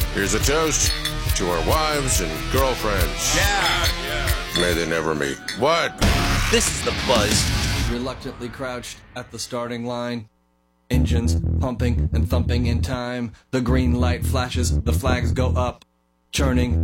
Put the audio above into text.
Here's a toast to our wives and girlfriends. Yeah. May they never meet. What? This is the buzz. Reluctantly crouched at the starting line. Engines pumping and thumping in time. The green light flashes, the flags go up. Churning